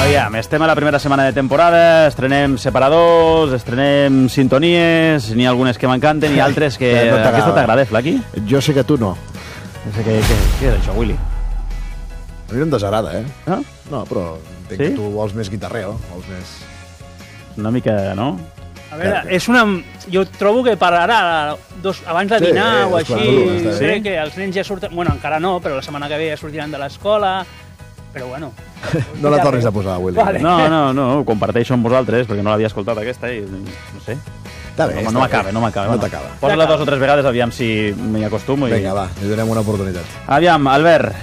Aviam, estem a la primera setmana de temporada, estrenem separadors, estrenem sintonies, n'hi ha algunes que m'encanten i altres que... Aquesta t'agrada, Flaqui? Jo sé que tu no. No sé què és això, Willy? A mi no em desagrada, No? No, però entenc que tu vols més guitarreo, vols més... Una mica, no? A veure, és una... Jo trobo que per ara, abans de dinar o així, crec que els nens ja surten... Bueno, encara no, però la setmana que ve ja sortiran de l'escola, però bueno... No la tornis a posar, Willy. Vale. No, ho comparteixo amb vosaltres, perquè no l'havia escoltat aquesta i no sé. Està bé, No m'acaba. No t'acaba. Posa-la 2 o 3 vegades, aviam si m'hi acostumo. Vinga, va, li donem una oportunitat. Aviam, Albert,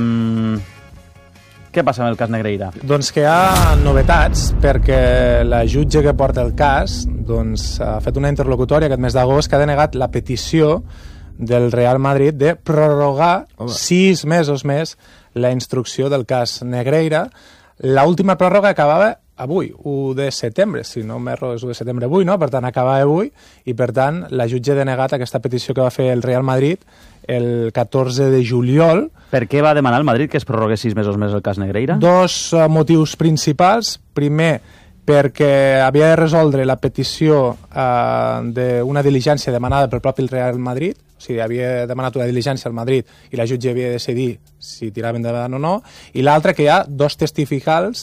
què passa amb el cas Negreira? Doncs que hi ha novetats perquè la jutge que porta el cas ha fet una interlocutòria aquest mes d'agost que ha denegat la petició del Real Madrid de prorrogar 6 mesos més la instrucció del cas Negreira. L'última pròrroga acabava avui, 1 de setembre, si no m'erro és 1 de setembre avui, no? Per tant, acabava avui i, per tant, la jutge ha denegat aquesta petició que va fer el Real Madrid el 14 de juliol. Per què va demanar el Madrid que es prorrogués 6 mesos més el cas Negreira? 2 motius principals. Primer, perquè havia de resoldre la petició d'una diligència demanada pel propi Real Madrid, o sigui, havia demanat una diligència al Madrid i la jutge havia de decidir si tirava endavant o no, i l'altre que hi ha dos testificals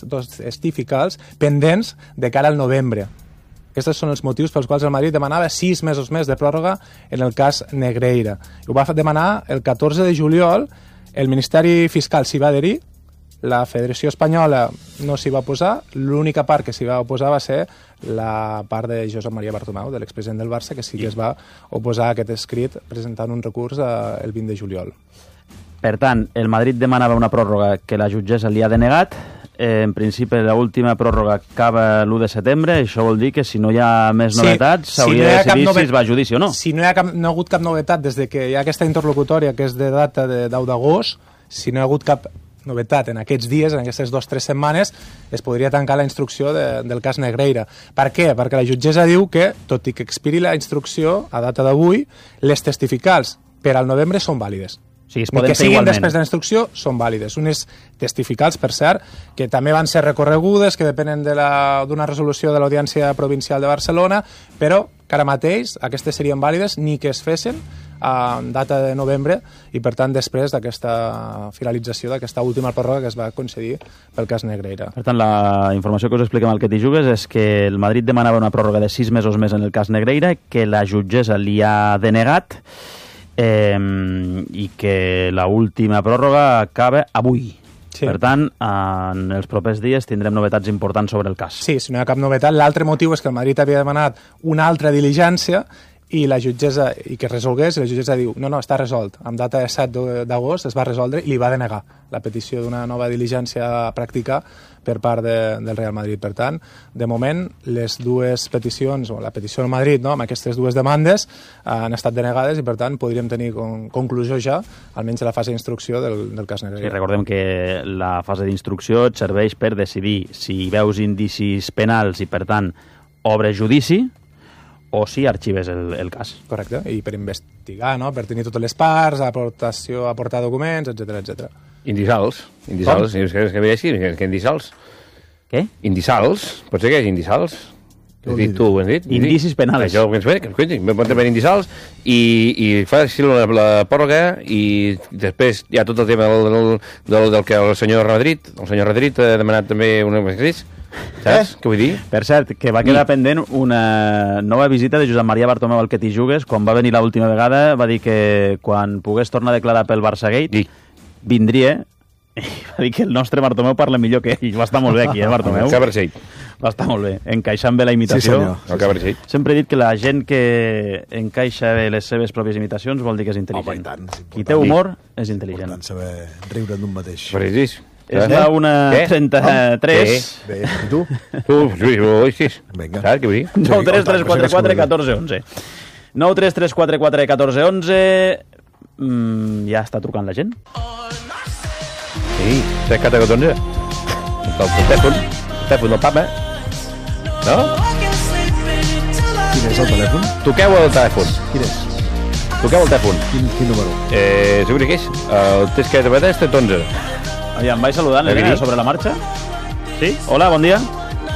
pendents de cara al novembre. Aquests són els motius pels quals el Madrid demanava 6 mesos més de pròrroga en el cas Negreira. Ho va demanar el 14 de juliol, el Ministeri Fiscal s'hi va adherir, la Federació Espanyola no s'hi va oposar, l'única part que s'hi va oposar va ser la part de Josep Maria Bartomeu, de l'expresident del Barça, que sí que es va oposar a aquest escrit presentant un recurs el 20 de juliol. Per tant, el Madrid demanava una pròrroga que la jutgessa li ha denegat. En principi, l'última pròrroga acaba l'1 de setembre. Això vol dir que si no hi ha més novetats, s'hauria de decidir si es va a judici o no. Si no hi ha hagut cap novetat des de que hi ha aquesta interlocutòria, que és de data de 10 d'agost, si no hi ha hagut cap novetat en aquests dies, en aquestes 2 o 3 setmanes, es podria tancar la instrucció del cas Negreira. Per què? Perquè la jutgessa diu que, tot i que expiri la instrucció a data d'avui, les testificals per al novembre són vàlides. Sí, es Ni poden que fer siguin igualment. després de la instrucció, són vàlides. Unes testificals, per cert, que també van ser recorregudes, que depenen d'una resolució de l'Audiència Provincial de Barcelona, però que ara mateix aquestes serien vàlides ni que es fessin en data de novembre i, per tant, després d'aquesta finalització d'aquesta última pròrroga que es va concedir pel cas Negreira. Per tant, la informació que us expliquem al que t'hi jugues és que el Madrid demanava una pròrroga de 6 mesos més en el cas Negreira, que la jutgessa li ha denegat i que l'última pròrroga acaba avui. Sí. Per tant, en els propers dies tindrem novetats importants sobre el cas. Sí, si no hi ha cap novetat. L'altre motiu és que el Madrid havia demanat una altra diligència i la jutgessa, i que resolgués, i la jutgessa diu, no, està resolt. Amb data de 7 d'agost es va resoldre i li va denegar la petició d'una nova diligència a practicar per part del Real Madrid. Per tant, de moment, les dues peticions, o la petició del Madrid, no, amb aquestes dues demandes, han estat denegades i, per tant, podríem tenir conclusió ja, almenys a la fase d'instrucció del cas Negreira. Sí, recordem que la fase d'instrucció et serveix per decidir si veus indicis penals i, per tant, obres judici, o si arxives el cas. Correcte, i per investigar, no? Per tenir totes les parts, aportar documents, etc. Indissals. Que indissals? Què? Indissals? Pot ser que és indissals? Has dit tu, ho has dit? Indicis penals. Això que ens ve, que pot haver indissals i fa així la pròrroga i després hi ha tot el tema del que el senyor Madrid ha demanat també una cosa. Saps què vull dir? Per cert, que va quedar pendent una nova visita de Josep Maria Bartomeu al que t'hi jugues. Quan va venir l'última vegada va dir que quan pogués tornar a declarar pel Barçagate vindria i va dir que el nostre Bartomeu parla millor que ell. Va estar molt bé aquí, Bartomeu? Va estar molt bé, encaixant bé la imitació. Sí, senyor. Sempre he dit que la gent que encaixa bé les seves pròpies imitacions vol dir que és intel·ligent. Home, i tant, qui té humor és intel·ligent. Important saber riure d'un mateix. Precis. És la 1:33. Bé, i tu? Vinga. Saps què vull dir? 9 3 3 4 4 14 11. 9 3 3 4 4 14 11. Ja està trucant la gent? Sí, 7 4 14. El telèfon del papa. No? Quin és el telèfon? Toqueu el telèfon. Quin és? Toqueu el telèfon. Quin número? Segur que és? El test que de vegades té 11. Aviam, vaig saludant, sobre la marxa. Sí? Hola, bon dia.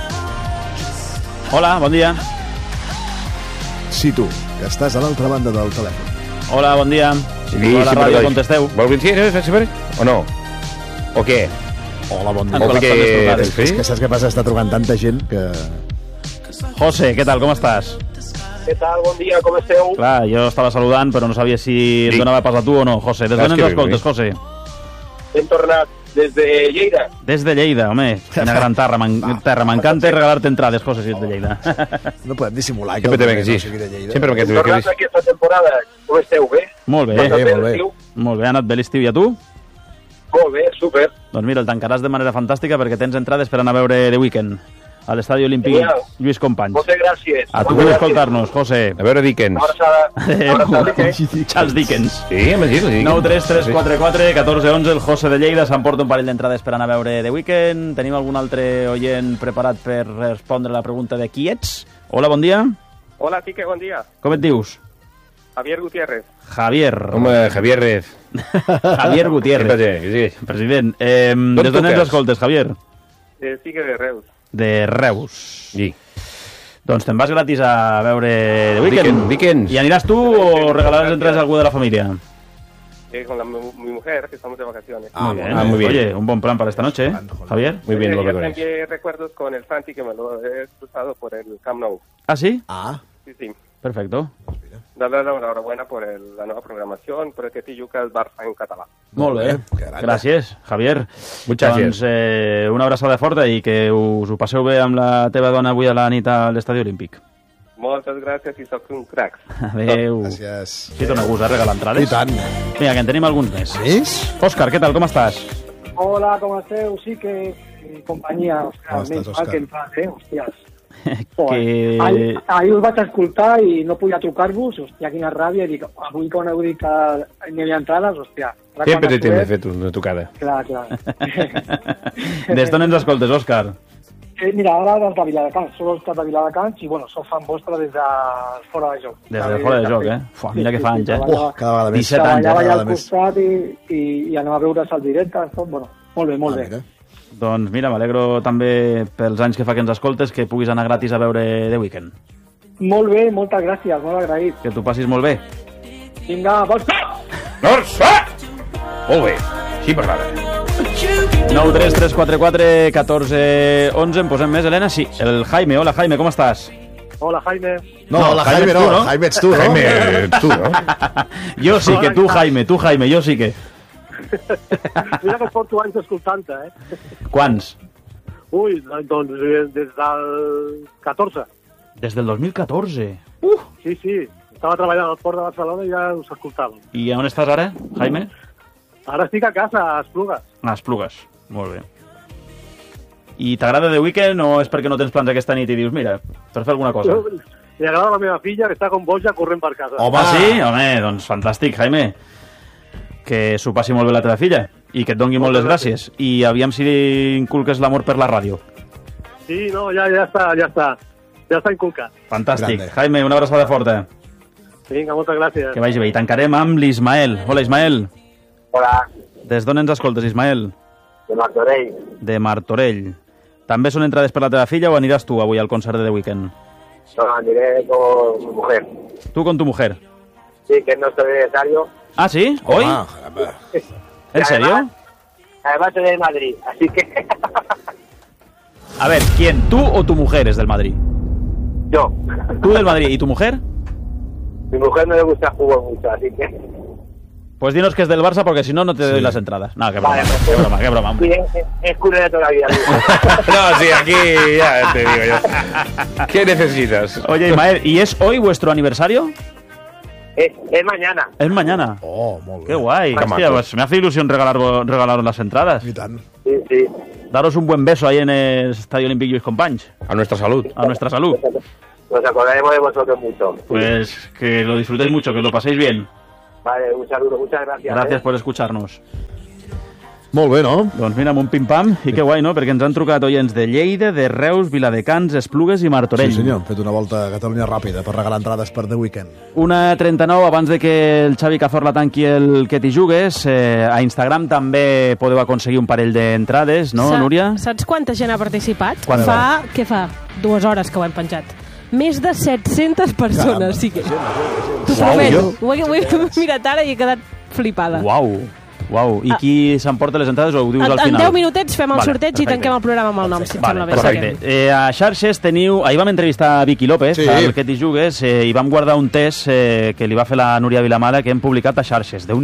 Hola, bon dia. Sí, tu, que estàs a l'altra banda del telèfon. Hola, bon dia. Si sí, a la ràdio, contesteu. Vol dir o no? O què? Hola, bon dia. O que... És que saps què passa? Està trucant tanta gent que... José, què tal, com estàs? Què tal? Bon dia, com esteu? Clar, jo estava saludant, però no sabia si et donava pas a tu o no, José. Des d'on ens escoltes, José? Hem tornat des de Lleida. Des de Lleida, home. Quina gran terra. M'encanta regalar-te entrades, José, si ets de Lleida. No podem dissimular. Sempre t'he sí. Sempre hem tornat aquesta temporada. Com esteu, bé? Molt bé. Molt bé, ha anat bé l'estiu. I a tu? Molt bé, súper. Doncs mira, el tancaràs de manera fantàstica perquè tens entrades per anar a veure The Weeknd a l'Estadi Olímpic Lluís Companys. Moltes gràcies. A tu per escoltar-nos, José. A veure Dickens. Charles Dickens. Sí, imagino. 9 3 3 4 4 14 11. El José de Lleida s'emporta un parell d'entrades per anar a veure The Weeknd. Tenim algun altre oient preparat per respondre la pregunta de qui ets? Hola, bon dia. Hola, Quique, bon dia. Com et dius? Javier Gutiérrez. Javier. Home, Javier Rez. Javier Gutiérrez. Sí. President, des d'on ens escoltes, Javier? Sí que de Reus. De Reus. Sí. Doncs te'n vas gratis a veure The Weeknd. Weekend. ¿Y aniràs tú o regalarás entradas a algú de la familia? Con mi mujer, que estamos de vacaciones. Muy bien. Muy bien. Oye, un buen plan para esta noche, ¿eh? Javier. Muy bien, lo Yo reconozco. envié recuerdos con el Santi, que me lo he cruzado por el Camp Nou. ¿Ah, sí? Sí. Perfecto. Darle la enhorabuena por la nueva programación, por el que Tijuca el Barça en català. Molt bé. Gràcies, Javier. Muchas doncs, una abraçada forta i que us ho passeu bé amb la teva dona avui a la nit a l'Estadi Olímpic. Moltes gràcies i soc un crac. Adéu. Gràcies. Sí, dona gust, regalar entrades. I tant. Vinga, que en tenim alguns més. Més? Òscar, què tal, com estàs? Hola, com esteu? Sí que companyia, Com estàs, Òscar? que em fas, hòsties. Que... Ahir us vaig escoltar i no podia trucar-vos, hòstia, quina ràbia, i dic, avui quan heu dit que n'hi havia entrades, hòstia. Sempre te tens de fer una tocada. Clar. Des d'on ens escoltes, Òscar? Mira, ara des de Viladecans, soc Òscar de Viladecans i, bueno, soc fan vostre des de fora de joc. Des de fora de joc, eh? Fuà, mira que fa anys, eh? Cada vegada més. 17 anys, Treballava allà cada al vegada més. costat i anava a veure's al directe, tot, bueno, molt bé. Mira. Doncs mira, m'alegro també pels anys que fa que ens escoltes que puguis anar gratis a veure The Weeknd. Molt bé, moltes gràcies, molt agraït. Que t'ho passis molt bé. Vinga, Barça! Barça! Molt bé. Sí, parlada. 9 3 3 4 4 14 11. En posem més, Helena? Sí. El Jaime. Hola, Jaime, com estàs? Hola, Jaime. No, la Jaime no. ets tu, no? Jaime ets tu, no? Jaime, tu, no? Jo sí que tu, Jaime, jo sí que. Mira que porto anys escoltant-te, Quants? Ui, doncs des del 14. Des del 2014. Sí. Estava treballant al Port de Barcelona i ja us escoltàvem. I on estàs ara, Jaime? Ara estic a casa, a Esplugues. A Esplugues. Molt bé. I t'agrada The Weeknd o és perquè no tens plans aquesta nit i dius, mira, per fer alguna cosa? Li agrada la meva filla, que està com boja corrent per casa. Home, sí? Home, doncs fantàstic, Jaime. Que s'ho passi molt bé la teva filla i que et dongui molt les gràcies. I aviam si inculques l'amor per la ràdio. Sí, no, ja està. Ja està inculcat. Fantàstic. Grande. Jaime, una abraçada forta. Vinga, moltes gràcies. Que vagi bé. I tancarem amb l'Ismael. Hola, Ismael. Hola, Des d'on ens escoltes, Ismael? de Martorell. De Martorell. També són entrades per la teva filla o aniràs tu avui al concert de The Weeknd? No, aniré con mi mujer. Tu con tu mujer. Sí, que es nuestro aniversario. ¿Ah, sí? ¿Hoy? Caramba. ¿En serio? Además soy de Madrid, así que... A ver, ¿quién? ¿Tú o tu mujer es del Madrid? Yo. ¿Tú del Madrid y tu mujer? Mi mujer no le gusta el fútbol mucho, así que... Pues dinos que es del Barça porque si no, no te doy las entradas. No, qué broma, Vale, qué broma. Sí, es culé de toda la vida. No, sí, aquí ya te digo yo. ¿Qué necesitas? Oye, Ismael, ¿y es hoy vuestro aniversario? Es mañana. Es mañana. Oh, molt bé. Qué guay. Qué Hostia, maco. pues me hace ilusión regalaros las entradas. I tant. Sí. Daros un buen beso ahí en el Estadio Olímpic Lluís Companys. A nuestra salud. A nuestra salud. Nos acordaremos de vosotros mucho. Pues que lo disfrutéis mucho, que os lo paséis bien. Vale, un saludo, muchas gracias. Gracias por escucharnos. Molt bé, no? Doncs mira, amb un pim-pam, i que guai, no? Perquè ens han trucat oients de Lleida, de Reus, Viladecans, Esplugues i Martorell. Sí, senyor, hem fet una volta a Catalunya ràpida per regalar entrades per The Weeknd. 1:39, abans de que el Xavi Cazorla tanqui el Que t'hi jugues, a Instagram també podeu aconseguir un parell d'entrades, no, Núria? Saps quanta gent ha participat? Quanta? Què fa? 2 hores que ho hem penjat. Més de 700 persones. Sí que... T'ho prometo. Ho he mirat ara i he quedat flipada. Uau, i qui s'emporta les entrades o ho dius al final? En 10 minutets fem el sorteig i tanquem el programa amb el nom, si et sembla bé. Perfecte. A xarxes teniu... Ahir vam entrevistar a Vicky López, al Que t'hi jugues, i vam guardar un test que li va fer la Núria Vilamala, que hem publicat a xarxes.